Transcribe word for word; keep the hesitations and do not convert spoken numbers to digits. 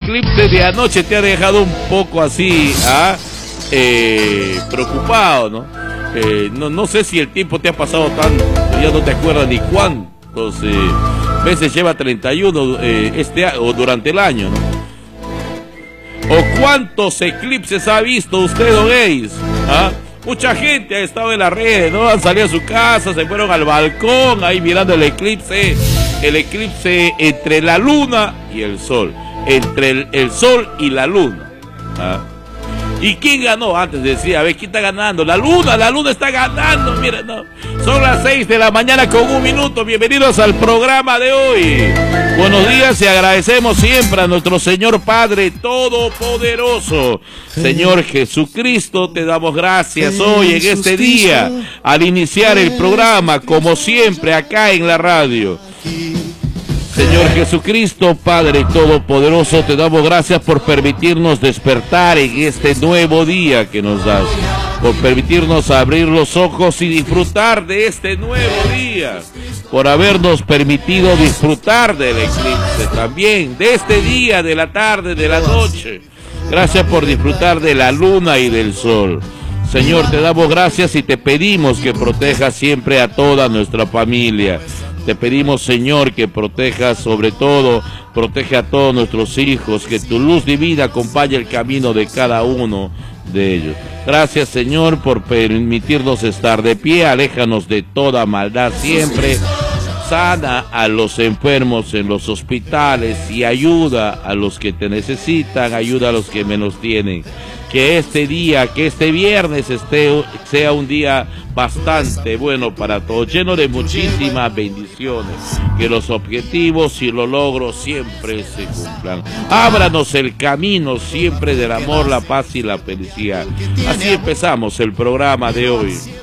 eclipse de anoche te ha dejado un poco así, ¿ah? eh, preocupado, ¿no? Eh, ¿no? No sé si el tiempo te ha pasado tanto, ya no te acuerdas ni cuántos eh, veces lleva treinta y uno eh, este o durante el año, ¿no? ¿O cuántos eclipses ha visto usted, don Ace? ¿Ah? Mucha gente ha estado en las redes, ¿no? Han salido a su casa, se fueron al balcón, ahí mirando el eclipse, el eclipse entre la luna y el sol, entre el, el sol y la luna. ¿Ah? ¿Y quién ganó? Antes decía, a ver, ¿quién está ganando? La luna, la luna está ganando, mira, no. Son las seis de la mañana con un minuto, bienvenidos al programa de hoy. Buenos días y agradecemos siempre a nuestro Señor Padre Todopoderoso. Señor Jesucristo, te damos gracias hoy en este día, al iniciar el programa, como siempre, acá en la radio. Señor Jesucristo, Padre Todopoderoso, te damos gracias por permitirnos despertar en este nuevo día que nos das, por permitirnos abrir los ojos y disfrutar de este nuevo día, por habernos permitido disfrutar del eclipse también, de este día, de la tarde, de la noche. Gracias por disfrutar de la luna y del sol. Señor, te damos gracias y te pedimos que protejas siempre a toda nuestra familia. Te pedimos, Señor, que protejas sobre todo, protege a todos nuestros hijos, que tu luz divina acompañe el camino de cada uno de ellos. Gracias, Señor, por permitirnos estar de pie, aléjanos de toda maldad siempre, sana a los enfermos en los hospitales y ayuda a los que te necesitan, ayuda a los que menos tienen. Que este día, que este viernes esté, sea un día bastante bueno para todos, lleno de muchísimas bendiciones, que los objetivos y los logros siempre se cumplan. Ábranos el camino siempre del amor, la paz y la felicidad. Así empezamos el programa de hoy.